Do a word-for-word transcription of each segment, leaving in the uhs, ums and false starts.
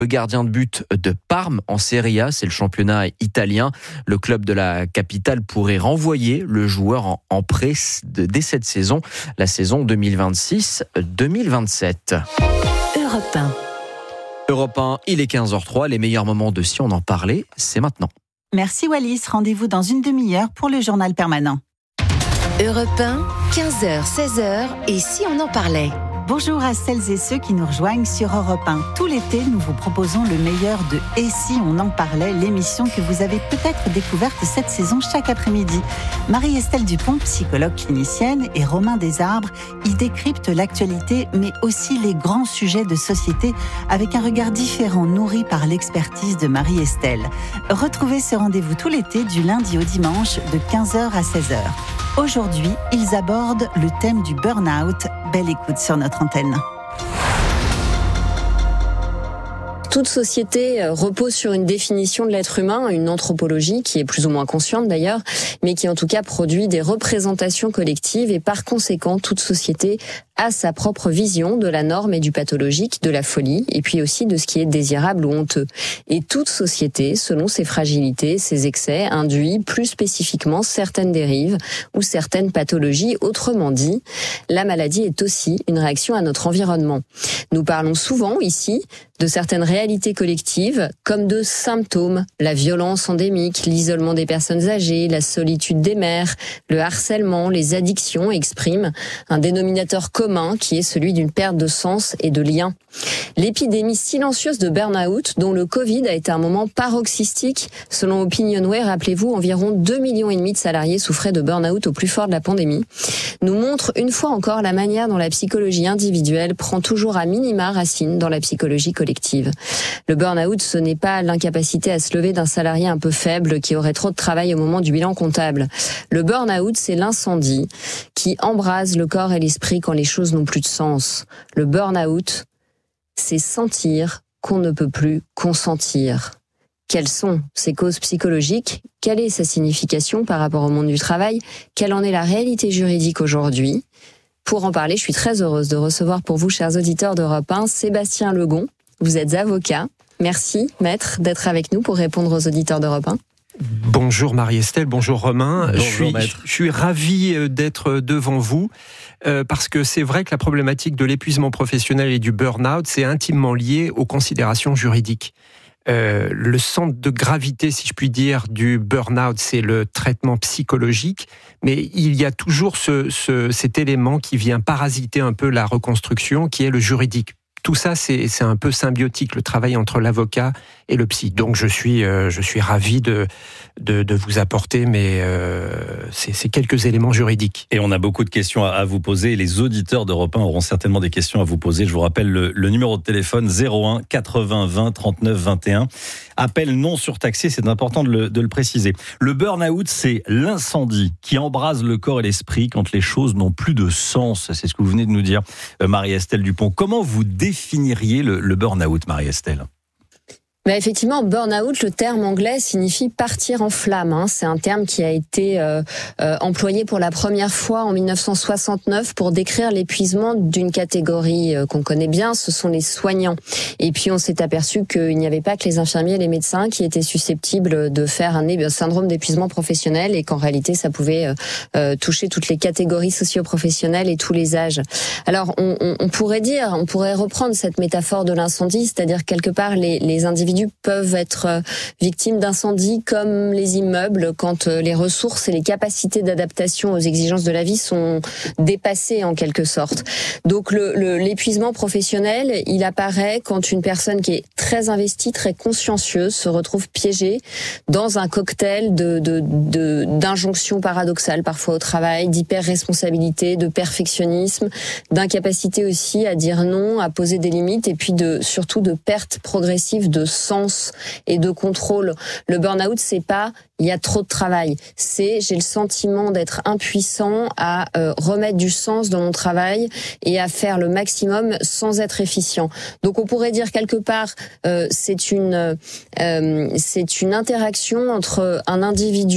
Le gardien de but de Parme en Serie A, c'est le championnat italien. Le club de la capitale pourrait renvoyer le joueur en, en prêt dès cette saison, la saison deux mille vingt-six deux mille vingt-sept. Europe un. Europe un, il est quinze heures trois. Les meilleurs moments de Si on en parlait, c'est maintenant. Merci Wallis. Rendez-vous dans une demi-heure pour le journal permanent. Europe un, quinze heures seize heures, et Si on en parlait. Bonjour à celles et ceux qui nous rejoignent sur Europe un. Tout l'été, nous vous proposons le meilleur de Et si on en parlait, l'émission que vous avez peut-être découverte cette saison chaque après-midi. Marie-Estelle Dupont, psychologue clinicienne, et Romain Desarbres y décryptent l'actualité, mais aussi les grands sujets de société avec un regard différent nourri par l'expertise de Marie-Estelle. Retrouvez ce rendez-vous tout l'été du lundi au dimanche de quinze heures à seize heures. Aujourd'hui, ils abordent le thème du burn-out. Belle écoute sur notre antenne. Toute société repose sur une définition de l'être humain, une anthropologie qui est plus ou moins consciente d'ailleurs, mais qui en tout cas produit des représentations collectives et par conséquent, toute société a sa propre vision de la norme et du pathologique, de la folie, et puis aussi de ce qui est désirable ou honteux. Et toute société, selon ses fragilités, ses excès, induit plus spécifiquement certaines dérives ou certaines pathologies. Autrement dit, la maladie est aussi une réaction à notre environnement. Nous parlons souvent ici de certaines réalités collectives comme de symptômes, la violence endémique, l'isolement des personnes âgées, la solitude des mères, le harcèlement, les addictions expriment un dénominateur commun qui est celui d'une perte de sens et de lien. L'épidémie silencieuse de burn-out, dont le Covid a été un moment paroxystique, selon Opinionway, rappelez-vous, environ deux millions et demi de salariés souffraient de burn-out au plus fort de la pandémie, nous montre une fois encore la manière dont la psychologie individuelle prend toujours à minima racine dans la psychologie collective. Le burn-out, ce n'est pas l'incapacité à se lever d'un salarié un peu faible qui aurait trop de travail au moment du bilan comptable. Le burn-out, c'est l'incendie qui embrase le corps et l'esprit quand les choses n'ont plus de sens. Le burn-out, c'est sentir qu'on ne peut plus consentir. Quelles sont ces causes psychologiques ? Quelle est sa signification par rapport au monde du travail ? Quelle en est la réalité juridique aujourd'hui ? Pour en parler, je suis très heureuse de recevoir pour vous, chers auditeurs d'Europe un, Sébastien Legon. Vous êtes avocat. Merci, maître, d'être avec nous pour répondre aux auditeurs d'Europe un. Bonjour Marie-Estelle, bonjour Romain. Bonjour, je, suis, maître. je suis ravi d'être devant vous euh, parce que c'est vrai que la problématique de l'épuisement professionnel et du burn-out, c'est intimement lié aux considérations juridiques. Euh, le centre de gravité, si je puis dire, du burn-out, c'est le traitement psychologique, mais il y a toujours ce, ce, cet élément qui vient parasiter un peu la reconstruction, qui est le juridique. Tout ça, c'est, c'est un peu symbiotique, le travail entre l'avocat et le psy. Donc, je suis, euh, je suis ravi de, de, de vous apporter mes, euh, ces, ces quelques éléments juridiques. Et on a beaucoup de questions à, à vous poser. Les auditeurs d'Europe un auront certainement des questions à vous poser. Je vous rappelle le, le numéro de téléphone zéro un quatre-vingts vingt trente-neuf vingt et un. Appel non surtaxé, c'est important de le, de le préciser. Le burn-out, c'est l'incendie qui embrase le corps et l'esprit quand les choses n'ont plus de sens. C'est ce que vous venez de nous dire, Marie-Estelle Dupont. Comment vous définiriez le, le burn-out, Marie-Estelle ? Mais effectivement, burn-out, le terme anglais signifie partir en flamme. Hein. C'est un terme qui a été euh, euh, employé pour la première fois en dix-neuf cent soixante-neuf pour décrire l'épuisement d'une catégorie euh, qu'on connaît bien, ce sont les soignants. Et puis on s'est aperçu qu'il n'y avait pas que les infirmiers et les médecins qui étaient susceptibles de faire un, un syndrome d'épuisement professionnel et qu'en réalité ça pouvait euh, euh, toucher toutes les catégories socio-professionnelles et tous les âges. Alors on, on, on pourrait dire, on pourrait reprendre cette métaphore de l'incendie, c'est-à-dire quelque part les, les individus peuvent être victimes d'incendies comme les immeubles quand les ressources et les capacités d'adaptation aux exigences de la vie sont dépassées en quelque sorte. Donc le, le, l'épuisement professionnel, il apparaît quand une personne qui est très investie, très consciencieuse se retrouve piégée dans un cocktail de, de, de, d'injonctions paradoxales parfois au travail, d'hyper-responsabilité, de perfectionnisme, d'incapacité aussi à dire non, à poser des limites et puis de surtout de perte progressive de sens et de contrôle. Le burn-out, c'est pas il y a trop de travail. C'est j'ai le sentiment d'être impuissant à euh, remettre du sens dans mon travail et à faire le maximum sans être efficient. Donc on pourrait dire quelque part euh, c'est une euh, c'est une interaction entre un individu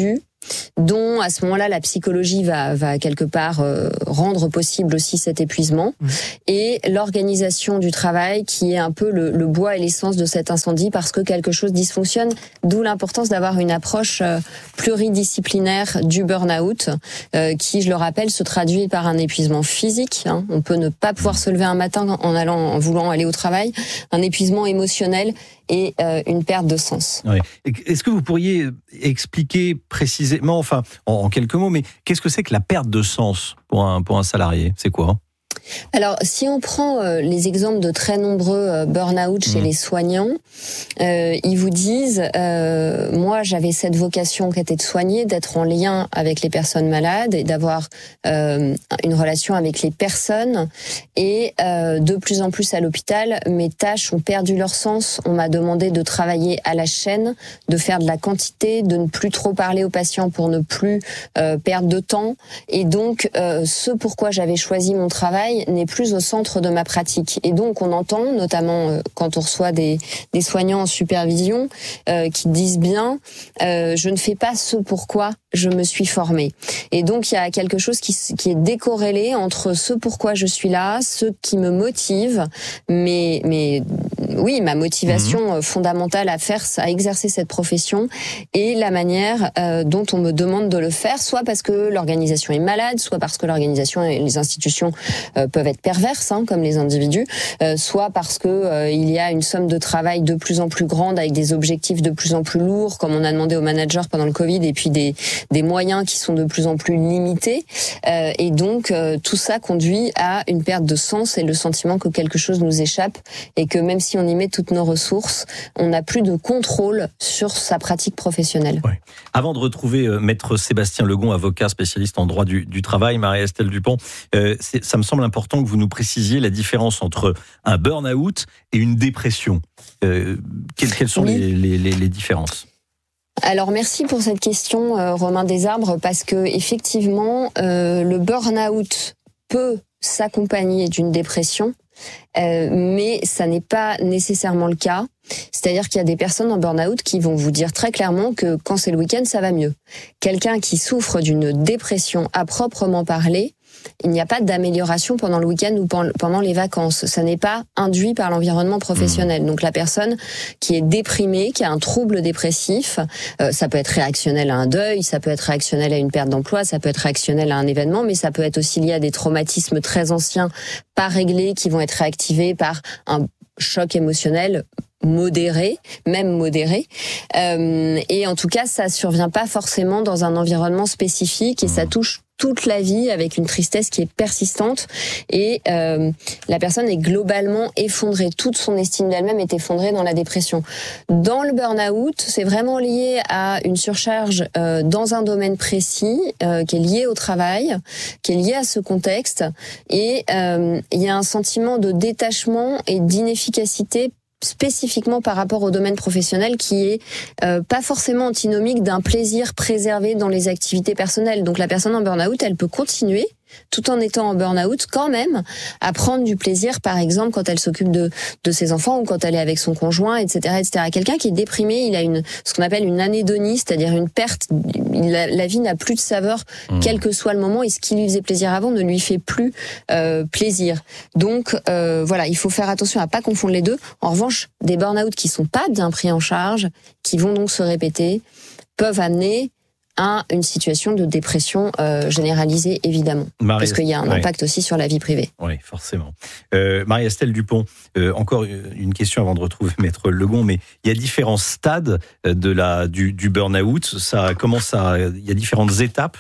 dont à ce moment-là la psychologie va, va quelque part euh, rendre possible aussi cet épuisement, mmh. et l'organisation du travail qui est un peu le, le bois et l'essence de cet incendie parce que quelque chose dysfonctionne, d'où l'importance d'avoir une approche euh, pluridisciplinaire du burn-out euh, qui, je le rappelle, se traduit par un épuisement physique. Hein. On peut ne pas pouvoir se lever un matin en allant, en voulant aller au travail, un épuisement émotionnel et euh, une perte de sens. Oui. Est-ce que vous pourriez expliquer précisément, enfin en, en quelques mots, mais qu'est-ce que c'est que la perte de sens pour un, pour un salarié ? C'est quoi ? Alors, si on prend euh, les exemples de très nombreux euh, burn-out chez mmh. les soignants, euh, ils vous disent euh, moi, j'avais cette vocation qui était de soigner, d'être en lien avec les personnes malades et d'avoir euh, une relation avec les personnes. Et euh, de plus en plus à l'hôpital, mes tâches ont perdu leur sens. On m'a demandé de travailler à la chaîne, de faire de la quantité, de ne plus trop parler aux patients pour ne plus euh, perdre de temps. Et donc, euh, ce pourquoi j'avais choisi mon travail n'est plus au centre de ma pratique. Et donc, on entend, notamment euh, quand on reçoit des, des soignants en supervision, euh, qui disent bien euh, « je ne fais pas ce pourquoi je me suis formée ». Et donc, il y a quelque chose qui, qui est décorrélé entre ce pourquoi je suis là, ce qui me motive, mais, mais oui, ma motivation mmh. fondamentale à faire, à exercer cette profession, et la manière euh, dont on me demande de le faire, soit parce que l'organisation est malade, soit parce que l'organisation et les institutions euh, peuvent être perverses, hein, comme les individus, euh, soit parce que euh, il y a une somme de travail de plus en plus grande avec des objectifs de plus en plus lourds, comme on a demandé aux managers pendant le Covid, et puis des, des moyens qui sont de plus en plus limités. Euh, et donc, euh, tout ça conduit à une perte de sens et le sentiment que quelque chose nous échappe et que même si on y met toutes nos ressources, on n'a plus de contrôle sur sa pratique professionnelle. Ouais. Avant de retrouver euh, Maître Sébastien Legon, avocat spécialiste en droit du, du travail, Marie-Estelle Dupont, euh, c'est, ça me semble important que vous nous précisiez la différence entre un burn-out et une dépression. Euh, quelles, quelles sont oui. les, les, les différences ? Alors merci pour cette question, euh, Romain Desarbres, parce que effectivement, euh, le burn-out peut s'accompagner d'une dépression, euh, mais ça n'est pas nécessairement le cas. C'est-à-dire qu'il y a des personnes en burn-out qui vont vous dire très clairement que quand c'est le week-end, ça va mieux. Quelqu'un qui souffre d'une dépression à proprement parler, il n'y a pas d'amélioration pendant le week-end ou pendant les vacances. Ça n'est pas induit par l'environnement professionnel. Donc la personne qui est déprimée, qui a un trouble dépressif, euh, ça peut être réactionnel à un deuil, ça peut être réactionnel à une perte d'emploi, ça peut être réactionnel à un événement, mais ça peut être aussi lié à des traumatismes très anciens, pas réglés, qui vont être réactivés par un choc émotionnel modéré, même modéré. Euh, et en tout cas, ça survient pas forcément dans un environnement spécifique et ça touche toute la vie avec une tristesse qui est persistante et euh, la personne est globalement effondrée. Toute son estime d'elle-même est effondrée dans la dépression. Dans le burn-out, c'est vraiment lié à une surcharge euh, dans un domaine précis euh, qui est lié au travail, qui est lié à ce contexte et euh, il y a un sentiment de détachement et d'inefficacité spécifiquement par rapport au domaine professionnel qui est euh, pas forcément antinomique d'un plaisir préservé dans les activités personnelles. Donc la personne en burn-out, elle peut continuer tout en étant en burn-out quand même à prendre du plaisir, par exemple quand elle s'occupe de de ses enfants ou quand elle est avec son conjoint, et cetera, et cetera. Quelqu'un qui est déprimé, il a une ce qu'on appelle une anédonie, c'est-à-dire une perte. La, la vie n'a plus de saveur, mmh. quel que soit le moment, et ce qui lui faisait plaisir avant ne lui fait plus euh, plaisir. Donc euh, voilà, il faut faire attention à pas confondre les deux. En revanche, des burn-out qui sont pas bien pris en charge, qui vont donc se répéter, peuvent amener à une situation de dépression euh, généralisée, évidemment. Marie parce qu'il y a un impact ouais. aussi sur la vie privée. Oui, forcément. Euh, Marie-Estelle Dupont, euh, encore une question avant de retrouver Maître Legon, mais il y a différents stades de la, du, du burn-out. Ça commence à, il y a différentes étapes,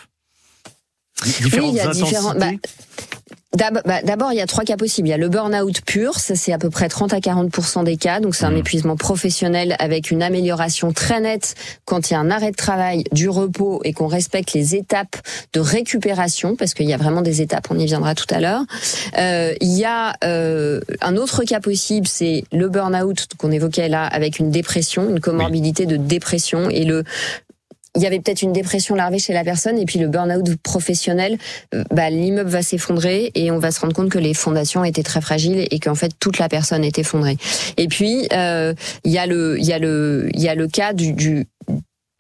différentes oui, il y a intensités. Différents, bah, D'abord, il y a trois cas possibles. Il y a le burn-out pur, ça c'est à peu près trente à quarante pour cent des cas, donc c'est un mmh. épuisement professionnel avec une amélioration très nette quand il y a un arrêt de travail, du repos et qu'on respecte les étapes de récupération, parce qu'il y a vraiment des étapes, on y viendra tout à l'heure. Euh, il y a euh, un autre cas possible, c'est le burn-out qu'on évoquait là, avec une dépression, une comorbidité oui. de dépression, et le il y avait peut-être une dépression larvée chez la personne et puis le burn-out professionnel, bah, l'immeuble va s'effondrer et on va se rendre compte que les fondations étaient très fragiles et qu'en fait toute la personne est effondrée. Et puis euh, il y a le il y a le il y a le cas du, du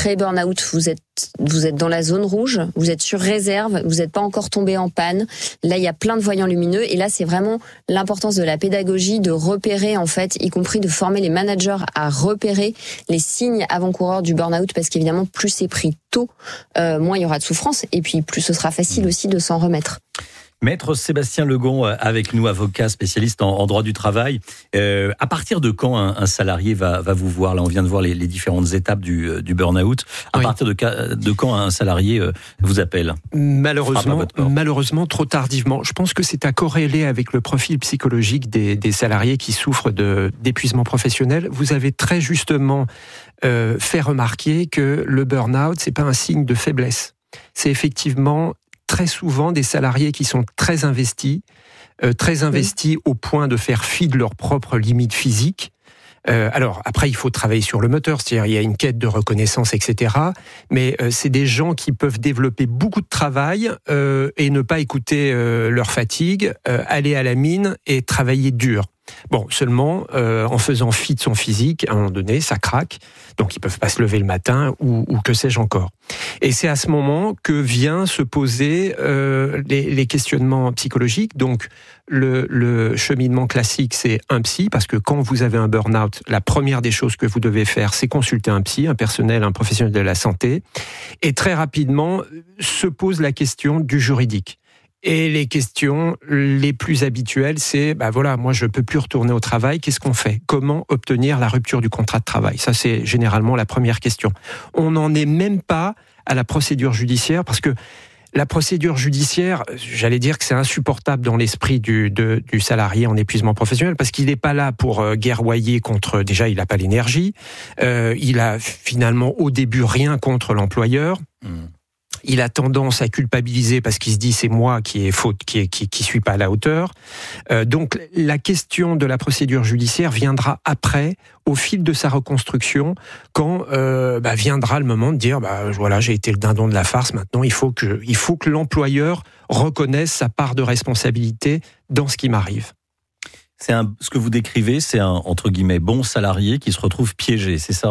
pré-burn-out, vous êtes, vous êtes dans la zone rouge, vous êtes sur réserve, vous n'êtes pas encore tombé en panne. Là, il y a plein de voyants lumineux. Et là, c'est vraiment l'importance de la pédagogie, de repérer, en fait, y compris de former les managers à repérer les signes avant-coureurs du burn-out, parce qu'évidemment, plus c'est pris tôt, euh, moins il y aura de souffrance, et puis plus ce sera facile aussi de s'en remettre. Maître Sébastien Legon avec nous, avocat spécialiste en, en droit du travail. Euh, à partir de quand un, un salarié va, va vous voir ? Là, on vient de voir les, les différentes étapes du, du burn-out. À oui. partir de, de quand un salarié vous appelle ? Malheureusement, malheureusement, trop tardivement. Je pense que c'est à corréler avec le profil psychologique des, des salariés qui souffrent de, d'épuisement professionnel. Vous avez très justement euh, fait remarquer que le burn-out, c'est pas un signe de faiblesse. C'est effectivement très souvent des salariés qui sont très investis, euh, très investis oui. au point de faire fi de leurs propres limites physiques. Euh, alors, après, il faut travailler sur le moteur, c'est-à-dire il y a une quête de reconnaissance, et cetera. Mais euh, c'est des gens qui peuvent développer beaucoup de travail euh, et ne pas écouter euh, leur fatigue, euh, aller à la mine et travailler dur. Bon, seulement, euh, en faisant fi de son physique, à un moment donné, ça craque. Donc, ils peuvent pas se lever le matin ou, ou que sais-je encore. Et c'est à ce moment que vient se poser euh, les, les questionnements psychologiques. Donc, le, le cheminement classique, c'est un psy, parce que quand vous avez un burn-out, la première des choses que vous devez faire, c'est consulter un psy, un personnel, un professionnel de la santé. Et très rapidement, se pose la question du juridique. Et les questions les plus habituelles, c'est, bah voilà, moi je peux plus retourner au travail, qu'est-ce qu'on fait ? Comment obtenir la rupture du contrat de travail ? Ça, c'est généralement la première question. On n'en est même pas à la procédure judiciaire, parce que la procédure judiciaire, j'allais dire que c'est insupportable dans l'esprit du, de, du salarié en épuisement professionnel, parce qu'il n'est pas là pour euh, guerroyer contre, déjà il n'a pas l'énergie, euh, il a finalement au début rien contre l'employeur. Mmh. Il a tendance à culpabiliser parce qu'il se dit c'est moi qui ai faute, qui est, qui, qui suis pas à la hauteur. Euh, donc la question de la procédure judiciaire viendra après, au fil de sa reconstruction, quand euh, bah, viendra le moment de dire bah voilà, j'ai été le dindon de la farce. Maintenant il faut que il faut que l'employeur reconnaisse sa part de responsabilité dans ce qui m'arrive. C'est un, ce que vous décrivez, c'est un entre guillemets bon salarié qui se retrouve piégé, c'est ça ?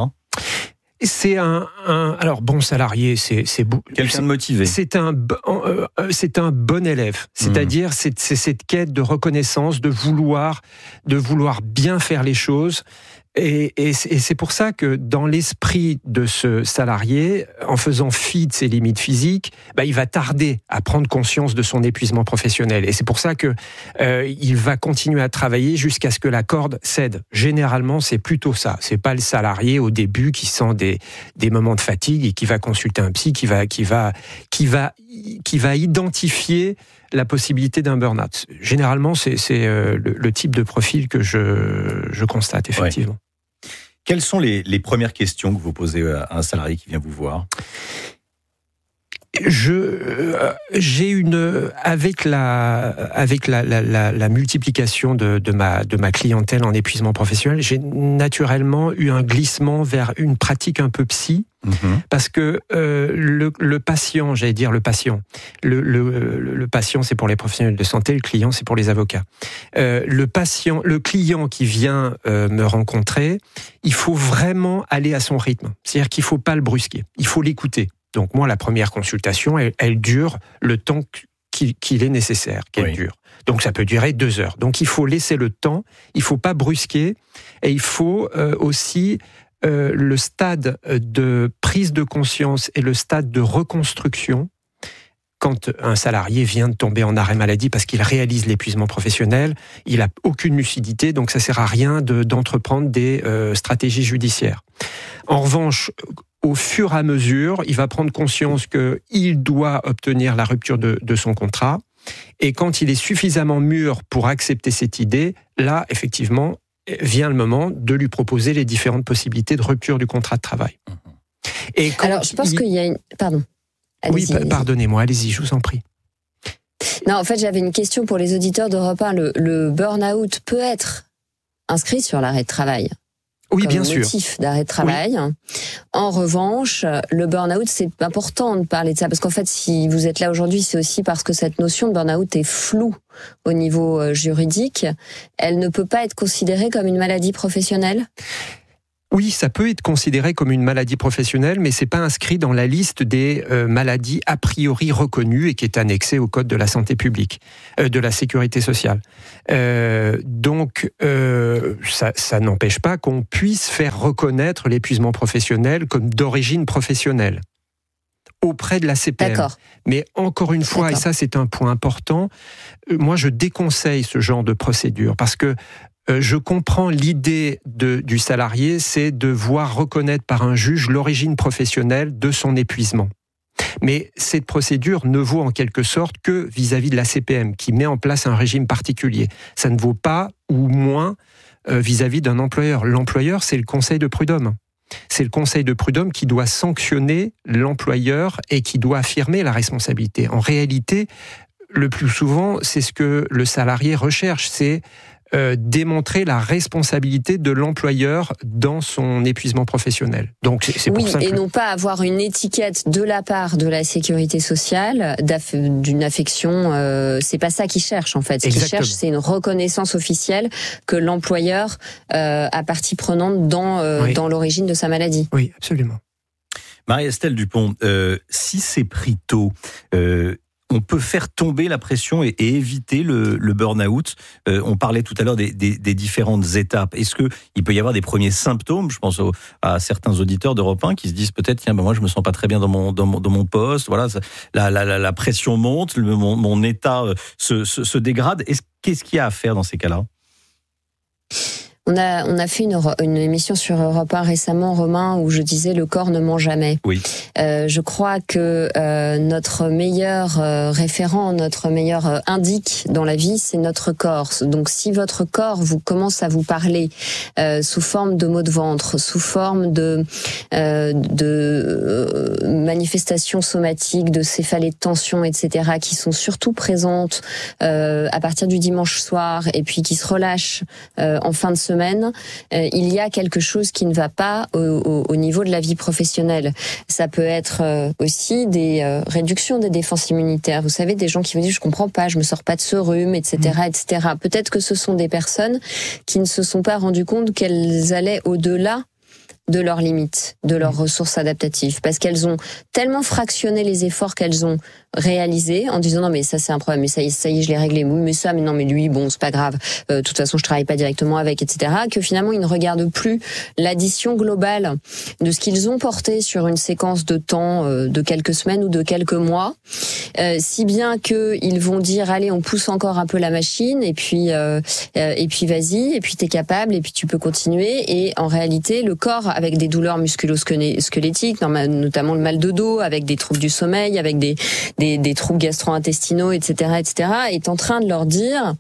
C'est un, un alors bon salarié, c'est c'est quelqu'un de motivé. C'est un euh, c'est un bon élève, c'est-à-dire mmh. c'est c'est cette quête de reconnaissance, de vouloir de vouloir bien faire les choses. Et, et, et c'est pour ça que dans l'esprit de ce salarié, en faisant fi de ses limites physiques, bah, il va tarder à prendre conscience de son épuisement professionnel. Et c'est pour ça que euh, il va continuer à travailler jusqu'à ce que la corde cède. Généralement, c'est plutôt ça. C'est pas le salarié au début qui sent des des moments de fatigue et qui va consulter un psy, qui va qui va qui va qui va identifier la possibilité d'un burn-out. Généralement, c'est c'est euh, le, le type de profil que je je constate effectivement. Ouais. Quelles sont les, les premières questions que vous posez à un salarié qui vient vous voir ? Je euh, j'ai une avec la avec la la, la, la multiplication de, de ma de ma clientèle en épuisement professionnel, j'ai naturellement eu un glissement vers une pratique un peu psy. Mmh. Parce que euh, le, le patient, j'allais dire le patient, le, le, le patient c'est pour les professionnels de santé, le client c'est pour les avocats. Euh, le patient, le client qui vient euh, me rencontrer, il faut vraiment aller à son rythme. C'est-à-dire qu'il faut pas le brusquer, il faut l'écouter. Donc moi, la première consultation, elle, elle dure le temps qu'il, qu'il est nécessaire qu'elle oui. dure. Donc ça peut durer deux heures. Donc il faut laisser le temps, il faut pas brusquer, et il faut euh, aussi Euh, le stade de prise de conscience et le stade de reconstruction quand un salarié vient de tomber en arrêt maladie parce qu'il réalise l'épuisement professionnel, il n'a aucune lucidité, donc ça ne sert à rien de, d'entreprendre des euh, stratégies judiciaires. En revanche, au fur et à mesure, il va prendre conscience qu'il doit obtenir la rupture de, de son contrat, et quand il est suffisamment mûr pour accepter cette idée, là, effectivement, vient le moment de lui proposer les différentes possibilités de rupture du contrat de travail. Et Alors, je pense il... qu'il y a une... Pardon. Allez-y, oui, allez-y. Pardonnez-moi, allez-y, je vous en prie. Non, en fait, j'avais une question pour les auditeurs d'Europe un. Le, le burn-out peut être inscrit sur l'arrêt de travail. Oui, comme bien sûr. Motif d'arrêt de travail. Oui. En revanche, le burn-out, c'est important de parler de ça, parce qu'en fait, si vous êtes là aujourd'hui, c'est aussi parce que cette notion de burn-out est floue au niveau juridique. Elle ne peut pas être considérée comme une maladie professionnelle ? Oui, ça peut être considéré comme une maladie professionnelle, mais c'est pas inscrit dans la liste des euh, maladies a priori reconnues et qui est annexée au Code de la santé publique, euh, de la sécurité sociale. Euh, donc, euh, ça, ça n'empêche pas qu'on puisse faire reconnaître l'épuisement professionnel comme d'origine professionnelle auprès de la C P M. D'accord. Mais encore une fois, D'accord. et ça c'est un point important, moi je déconseille ce genre de procédure parce que Euh, je comprends l'idée de, du salarié, c'est de voir reconnaître par un juge l'origine professionnelle de son épuisement. Mais cette procédure ne vaut en quelque sorte que vis-à-vis de la C P M, qui met en place un régime particulier. Ça ne vaut pas ou moins euh, vis-à-vis d'un employeur. L'employeur, c'est le conseil de prud'homme. C'est le conseil de prud'homme qui doit sanctionner l'employeur et qui doit affirmer la responsabilité. En réalité, le plus souvent, c'est ce que le salarié recherche, c'est Euh, démontrer la responsabilité de l'employeur dans son épuisement professionnel. Donc c'est, c'est oui, pour ça que... et non pas avoir une étiquette de la part de la sécurité sociale d'aff- d'une affection. Euh, c'est pas ça qu'ils cherchent en fait. Ce Exactement. qu'ils cherchent, c'est une reconnaissance officielle que l'employeur euh, a partie prenante dans euh, oui. dans l'origine de sa maladie. Oui, absolument. Marie-Estelle Dupont, euh, si c'est pris tôt, euh, on peut faire tomber la pression et, et éviter le, le burn-out. Euh, on parlait tout à l'heure des, des, des différentes étapes. Est-ce qu'il peut y avoir des premiers symptômes? Je pense au, à certains auditeurs d'Europe un qui se disent peut-être, tiens, ben moi je me sens pas très bien dans mon, dans mon, dans mon poste. Voilà, ça, la, la, la, la pression monte, le, mon, mon état se, se, se dégrade. Est-ce, qu'est-ce qu'il y a à faire dans ces cas-là? On a, on a fait une, une émission sur Europe un récemment, Romain, où je disais le corps ne ment jamais. Oui. Euh, je crois que euh, notre meilleur euh, référent, notre meilleur euh, indique dans la vie, c'est notre corps. Donc si votre corps vous commence à vous parler euh, sous forme de maux de ventre, sous forme de, euh, de euh, manifestations somatiques, de céphalées de tension, et cetera, qui sont surtout présentes euh, à partir du dimanche soir et puis qui se relâchent euh, en fin de semaine, Semaine, euh, il y a quelque chose qui ne va pas au, au, au niveau de la vie professionnelle. Ça peut être euh, aussi des euh, réductions des défenses immunitaires. Vous savez, des gens qui vous disent « je comprends pas, je me sors pas de ce rhume, et cetera, et cetera » Peut-être que ce sont des personnes qui ne se sont pas rendues compte qu'elles allaient au-delà de leurs limites, de leurs ressources adaptatives, parce qu'elles ont tellement fractionné les efforts qu'elles ont réalisés en disant non mais ça c'est un problème, mais ça y est, ça y est je l'ai réglé, oui mais ça, mais non mais lui bon c'est pas grave, euh, de toute façon je travaille pas directement avec, et cetera, que finalement ils ne regardent plus l'addition globale de ce qu'ils ont porté sur une séquence de temps euh, de quelques semaines ou de quelques mois, euh, si bien que ils vont dire allez on pousse encore un peu la machine et puis euh, euh, et puis vas-y et puis t'es capable et puis tu peux continuer, et en réalité le corps avec des douleurs musculo-squelettiques, notamment le mal de dos, avec des troubles du sommeil, avec des, des, des troubles gastro-intestinaux, et cetera, et cetera, est en train de leur dire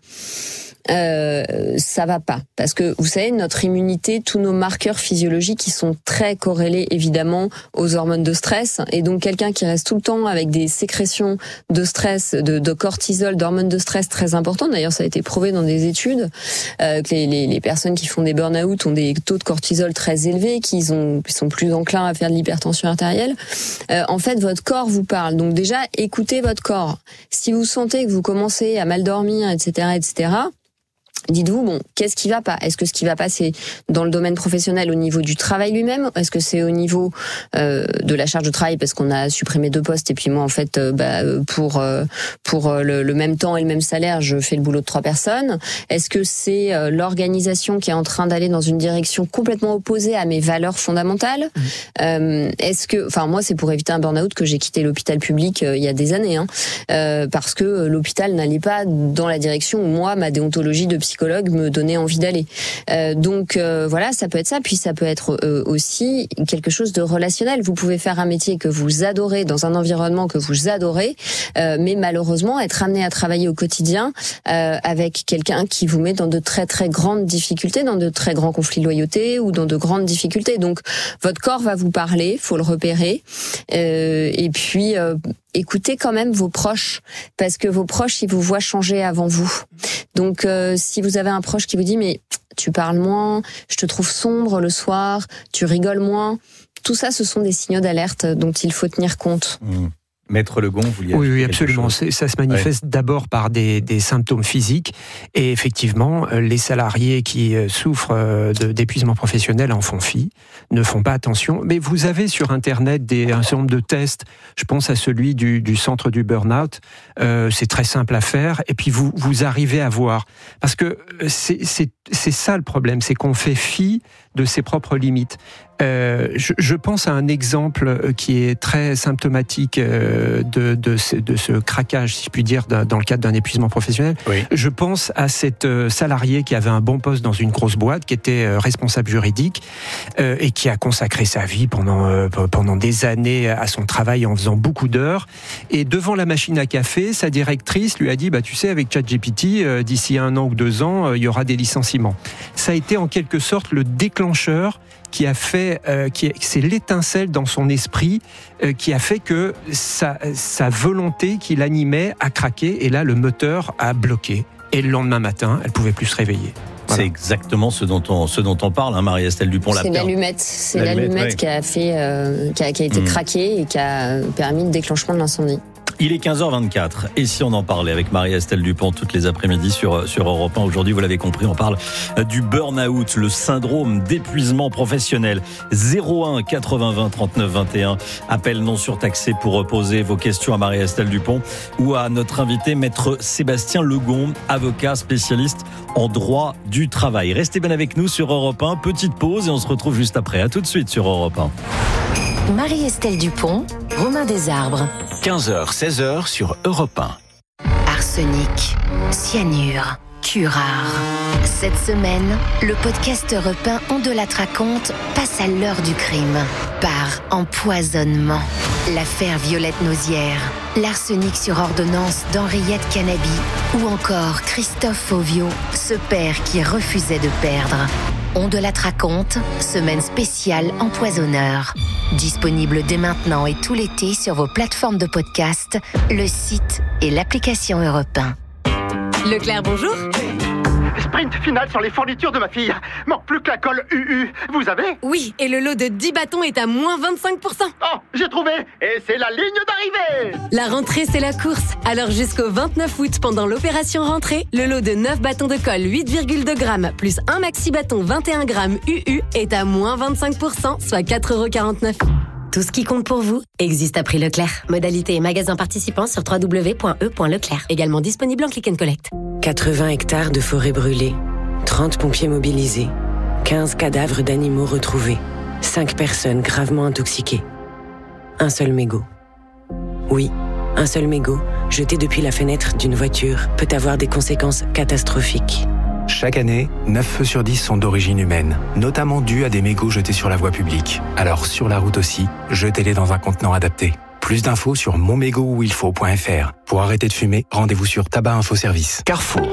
euh, ça va pas. Parce que vous savez, notre immunité, tous nos marqueurs physiologiques, qui sont très corrélés évidemment aux hormones de stress, et donc quelqu'un qui reste tout le temps avec des sécrétions de stress, de, de cortisol, d'hormones de stress très importantes. D'ailleurs, ça a été prouvé dans des études euh, que les, les, les personnes qui font des burn-out ont des taux de cortisol très élevés, qui ont, sont plus enclins à faire de l'hypertension artérielle. Euh, en fait, votre corps vous parle. Donc déjà, écoutez votre corps. Si vous sentez que vous commencez à mal dormir, et cetera, et cetera, dites-vous, bon, qu'est-ce qui va pas? Est-ce que ce qui va pas, c'est dans le domaine professionnel au niveau du travail lui-même? Est-ce que c'est au niveau euh, de la charge de travail parce qu'on a supprimé deux postes et puis moi, en fait, euh, bah, pour euh, pour le, le même temps et le même salaire, je fais le boulot de trois personnes? Est-ce que c'est euh, l'organisation qui est en train d'aller dans une direction complètement opposée à mes valeurs fondamentales? Mmh. euh, Est-ce que, enfin, moi, c'est pour éviter un burn-out que j'ai quitté l'hôpital public euh, il y a des années, hein, euh, parce que l'hôpital n'allait pas dans la direction où moi, ma déontologie de psychologue me donnait envie d'aller. Euh, donc euh, voilà, ça peut être ça, puis ça peut être euh, aussi quelque chose de relationnel. Vous pouvez faire un métier que vous adorez dans un environnement que vous adorez, euh, mais malheureusement être amené à travailler au quotidien euh, avec quelqu'un qui vous met dans de très très grandes difficultés, dans de très grands conflits de loyauté ou dans de grandes difficultés. Donc votre corps va vous parler, faut le repérer, euh, et puis euh, écoutez quand même vos proches, parce que vos proches, ils vous voient changer avant vous. Donc, euh, si vous avez un proche qui vous dit « mais tu parles moins, je te trouve sombre le soir, tu rigoles moins », tout ça, ce sont des signaux d'alerte dont il faut tenir compte. Mmh. Maître Legon, vous vouliez Oui, oui, absolument. C'est, ça se manifeste ouais. d'abord par des, des symptômes physiques. Et effectivement, les salariés qui souffrent de, d'épuisement professionnel en font fi, ne font pas attention. Mais vous avez sur Internet des, un certain nombre de tests. Je pense à celui du, du centre du burn-out. Euh, c'est très simple à faire. Et puis, vous, vous arrivez à voir. Parce que c'est, c'est, c'est ça le problème, c'est qu'on fait fi de ses propres limites. Euh, je, je pense à un exemple qui est très symptomatique de, de, ce, de ce craquage, si je puis dire, dans le cadre d'un épuisement professionnel. Oui. Je pense à cette salariée qui avait un bon poste dans une grosse boîte, qui était responsable juridique euh, et qui a consacré sa vie pendant, euh, pendant des années à son travail en faisant beaucoup d'heures. Et devant la machine à café, sa directrice lui a dit bah, « Tu sais, avec ChatGPT, euh, d'ici un an ou deux ans, euh, il y aura des licenciements. » Ça a été en quelque sorte le déclencheur qui a fait, euh, qui est, c'est l'étincelle dans son esprit euh, qui a fait que sa, sa volonté qui l'animait a craqué et là le moteur a bloqué et le lendemain matin elle pouvait plus se réveiller. Voilà. C'est exactement ce dont on, ce dont on parle, hein, Marie-Estelle Dupont. C'est la l'allumette, c'est l'allumette, l'allumette ouais. qui a fait, euh, qui a, qui a été mmh. craquée et qui a permis le déclenchement de l'incendie. Il est quinze heures vingt-quatre et si on en parlait avec Marie-Estelle Dupont toutes les après-midi sur, sur Europe un. Aujourd'hui, vous l'avez compris, on parle du burn-out, le syndrome d'épuisement professionnel. zéro un quatre-vingts vingt trente-neuf vingt et un. Appel non surtaxé pour poser vos questions à Marie-Estelle Dupont ou à notre invité, maître Sébastien Legon, avocat spécialiste en droit du travail. Restez bien avec nous sur Europe un. Petite pause et on se retrouve juste après. À tout de suite sur Europe un. Marie-Estelle Dupont, Romain Desarbres. quinze heures seize heures sur Europe un. Arsenic, cyanure, curare. Cette semaine, le podcast Europe un On de la raconte passe à l'heure du crime. Par empoisonnement. L'affaire Violette Nausière. L'arsenic sur ordonnance d'Henriette Canabi. Ou encore Christophe Fauvio, ce père qui refusait de perdre. On de la raconte, semaine spéciale empoisonneur. Disponible dès maintenant et tout l'été sur vos plateformes de podcast, le site et l'application Europe un. Leclerc, bonjour. Sprint final sur les fournitures de ma fille. Manque plus que la colle U U. Vous avez ? Oui, et le lot de dix bâtons est à moins vingt-cinq pour cent. Oh, j'ai trouvé. Et c'est la ligne d'arrivée. La rentrée, c'est la course. Alors jusqu'au vingt-neuf août, pendant l'opération rentrée, le lot de neuf bâtons de colle huit virgule deux grammes plus un maxi bâton vingt et un grammes U U est à moins vingt-cinq pour cent, soit quatre euros quarante-neuf. Tout ce qui compte pour vous existe à prix Leclerc. Modalité et magasin participants sur w w w point e point leclerc. Également disponible en click and collect. quatre-vingts hectares de forêt brûlée, trente pompiers mobilisés, quinze cadavres d'animaux retrouvés, cinq personnes gravement intoxiquées. Un seul mégot. Oui, un seul mégot, jeté depuis la fenêtre d'une voiture, peut avoir des conséquences catastrophiques. Chaque année, neuf feux sur dix sont d'origine humaine, notamment dus à des mégots jetés sur la voie publique. Alors sur la route aussi, jetez-les dans un contenant adapté. Plus d'infos sur mon mégot où il faut point f r. Pour arrêter de fumer, rendez-vous sur Tabac Info Service. Carrefour.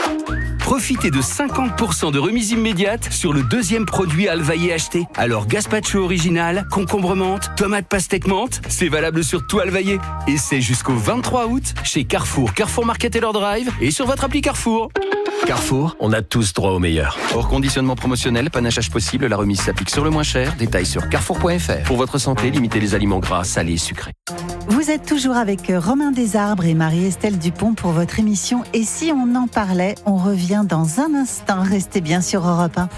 Profitez de cinquante pour cent de remise immédiate sur le deuxième produit Alvaillé acheté. Alors gazpacho original, concombre menthe, tomate pastèque menthe, c'est valable sur tout Alvaillé. Et c'est jusqu'au vingt-trois août chez Carrefour, Carrefour Market et leur drive et sur votre appli Carrefour. Carrefour, on a tous droit au meilleur. Hors conditionnement promotionnel, panachage possible, la remise s'applique sur le moins cher. Détails sur carrefour point f r. Pour votre santé, limitez les aliments gras, salés et sucrés. Vous êtes toujours avec Romain Desarbres et Marie-Estelle Dupont pour votre émission « Et si on en parlait ?» On revient dans un instant. Restez bien sur Europe un.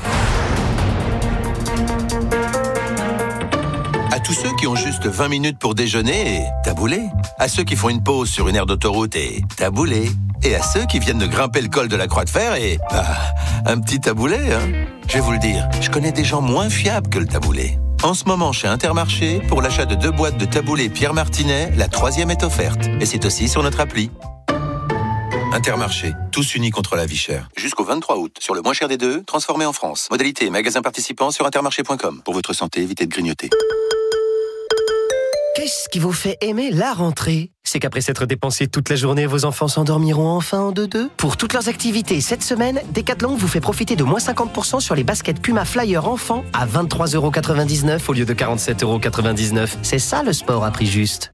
À tous ceux qui ont juste vingt minutes pour déjeuner et taboulé. À ceux qui font une pause sur une aire d'autoroute et taboulé. Et à ceux qui viennent de grimper le col de la Croix de Fer et... Bah, un petit taboulé, hein. Je vais vous le dire, je connais des gens moins fiables que le taboulé. En ce moment, chez Intermarché, pour l'achat de deux boîtes de taboulé Pierre Martinet, la troisième est offerte. Et c'est aussi sur notre appli. Intermarché, tous unis contre la vie chère. Jusqu'au vingt-trois août, sur le moins cher des deux, transformé en France. Modalité et magasin participant sur intermarché point com. Pour votre santé, évitez de grignoter. Qu'est-ce qui vous fait aimer la rentrée ? C'est qu'après s'être dépensé toute la journée, vos enfants s'endormiront enfin en deux-deux ? Pour toutes leurs activités cette semaine, Decathlon vous fait profiter de moins cinquante pour cent sur les baskets Puma Flyer enfants à vingt-trois euros quatre-vingt-dix-neuf au lieu de quarante-sept euros quatre-vingt-dix-neuf. C'est ça le sport à prix juste.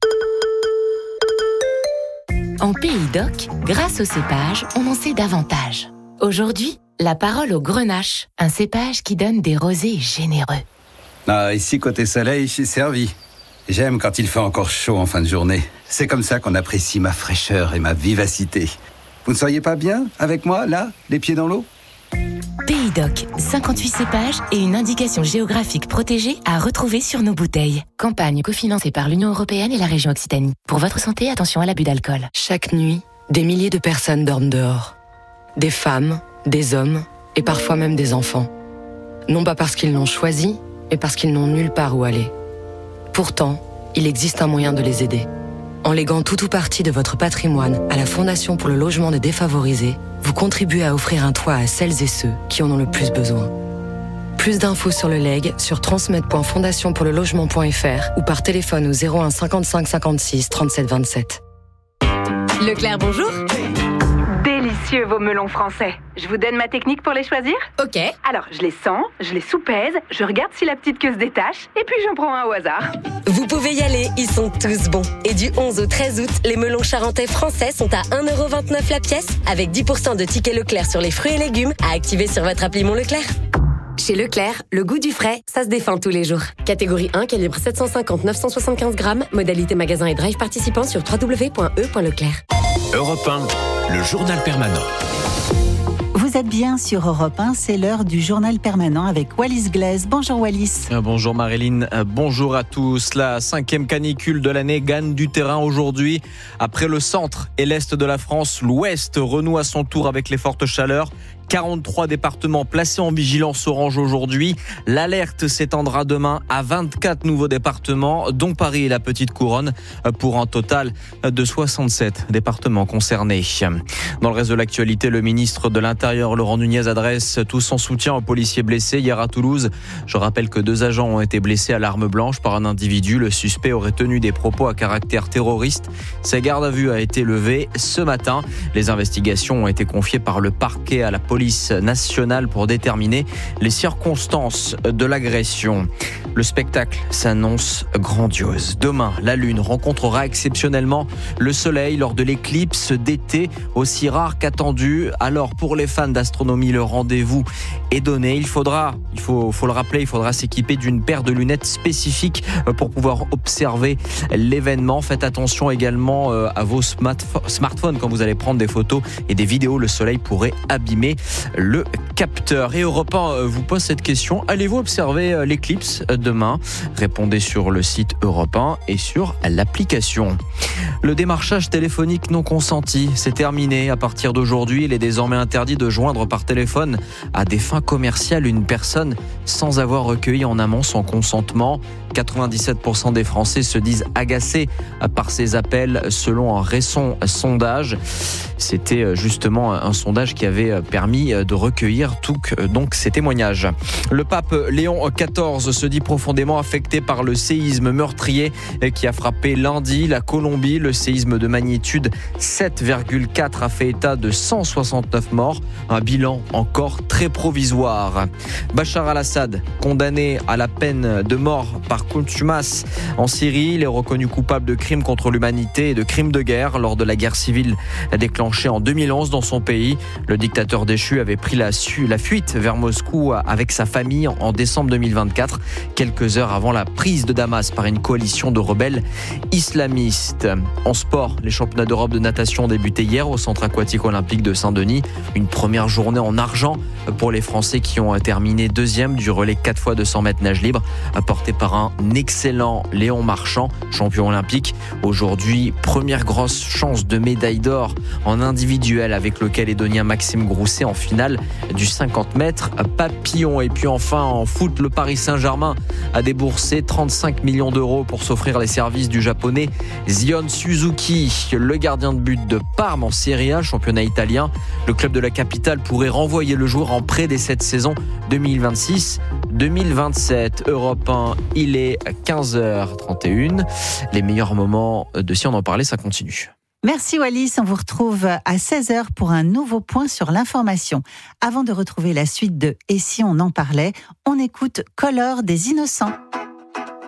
En Pays d'Oc, grâce au cépage, on en sait davantage. Aujourd'hui, la parole au Grenache, un cépage qui donne des rosés généreux. Ah, ici, côté soleil, je suis servi. J'aime quand il fait encore chaud en fin de journée. C'est comme ça qu'on apprécie ma fraîcheur et ma vivacité. Vous ne seriez pas bien avec moi, là, les pieds dans l'eau ? Pays Doc, cinquante-huit cépages et une indication géographique protégée à retrouver sur nos bouteilles. Campagne cofinancée par l'Union européenne et la région Occitanie. Pour votre santé, attention à l'abus d'alcool. Chaque nuit, des milliers de personnes dorment dehors. Des femmes, des hommes et parfois même des enfants. Non pas parce qu'ils l'ont choisi, mais parce qu'ils n'ont nulle part où aller. Pourtant, il existe un moyen de les aider. En léguant tout ou partie de votre patrimoine à la Fondation pour le logement des défavorisés, vous contribuez à offrir un toit à celles et ceux qui en ont le plus besoin. Plus d'infos sur le legs sur transmet point fondation pour le logement point f r ou par téléphone au zéro un cinquante-cinq cinquante-six trente-sept vingt-sept. Leclerc, bonjour. Délicieux vos melons français. Je vous donne ma technique pour les choisir ? Ok. Alors, je les sens, je les soupèse, je regarde si la petite queue se détache, et puis j'en prends un au hasard. Vous pouvez y aller, ils sont tous bons. Et du onze au treize août, les melons charentais français sont à un euro vingt-neuf la pièce, avec dix pour cent de tickets Leclerc sur les fruits et légumes à activer sur votre appli Mon Leclerc. Chez Leclerc, le goût du frais, ça se défend tous les jours. Catégorie un, calibre sept cent cinquante à neuf cent soixante-quinze grammes, modalité magasin et drive participant sur w w w point e point leclerc. Europe un, le journal permanent. Vous êtes bien sur Europe un, c'est l'heure du journal permanent avec Wallis Glaise. Bonjour Wallis. Bonjour Marilyn, bonjour à tous. La cinquième canicule de l'année gagne du terrain aujourd'hui. Après le centre et l'est de la France, l'ouest renoue à son tour avec les fortes chaleurs. quarante-trois départements placés en vigilance orange aujourd'hui. L'alerte s'étendra demain à vingt-quatre nouveaux départements, dont Paris et la Petite Couronne, pour un total de soixante-sept départements concernés. Dans le reste de l'actualité, le ministre de l'Intérieur, Laurent Nunez, adresse tout son soutien aux policiers blessés hier à Toulouse. Je rappelle que deux agents ont été blessés à l'arme blanche par un individu. Le suspect aurait tenu des propos à caractère terroriste. Sa garde à vue a été levée ce matin. Les investigations ont été confiées par le parquet à la police nationale pour déterminer les circonstances de l'agression. Le spectacle s'annonce grandiose. Demain, la Lune rencontrera exceptionnellement le Soleil lors de l'éclipse d'été, aussi rare qu'attendu. Alors, pour les fans d'astronomie, le rendez-vous est donné. Il faudra, il faut, faut le rappeler, il faudra s'équiper d'une paire de lunettes spécifiques pour pouvoir observer l'événement. Faites attention également à vos smartphones quand vous allez prendre des photos et des vidéos. Le Soleil pourrait abîmer le capteur. Et Europe un vous pose cette question: allez-vous observer l'éclipse demain? Répondez sur le site Europe un et sur l'application. Le démarchage téléphonique non consenti, c'est terminé. À partir d'aujourd'hui, il est désormais interdit de joindre par téléphone à des fins commerciales une personne sans avoir recueilli en amont son consentement. quatre-vingt-dix-sept pour cent des Français se disent agacés par ces appels selon un récent sondage. C'était justement un sondage qui avait permis de recueillir tout, donc ces témoignages. Le pape Léon quatorze se dit profondément affecté par le séisme meurtrier qui a frappé lundi la Colombie. Le séisme de magnitude sept virgule quatre a fait état de cent soixante-neuf morts, un bilan encore très provisoire. Bachar al-Assad, condamné à la peine de mort par contumace en Syrie, il est reconnu coupable de crimes contre l'humanité et de crimes de guerre lors de la guerre civile déclenchée en deux mille onze dans son pays. Le dictateur déchu avait pris la, su- la fuite vers Moscou avec sa famille en décembre deux mille vingt-quatre, quelques heures avant la prise de Damas par une coalition de rebelles islamistes. En sport, les championnats d'Europe de natation ont débuté hier au centre aquatique olympique de Saint-Denis. Une première journée en argent pour les Français qui ont terminé deuxième du relais quatre fois deux cents mètres nage libre, apporté par un excellent Léon Marchand, champion olympique. Aujourd'hui, première grosse chance de médaille d'or en individuel avec le Calédonien Maxime Grousset en finale du cinquante mètres papillon. Et puis enfin en foot, le Paris Saint-Germain a déboursé trente-cinq millions d'euros pour s'offrir les services du japonais Zion Suzuki, le gardien de but de Parme en Serie A, championnat italien. Le club de la capitale pourrait renvoyer le joueur en prêt dès cette saison deux mille vingt-six deux mille vingt-sept. Europe un, il est à quinze heures trente et une. Les meilleurs moments de Si on en parlait, ça continue. Merci Wallis, on vous retrouve à seize heures pour un nouveau point sur l'information. Avant de retrouver la suite de Et si on en parlait, on écoute Color des Innocents.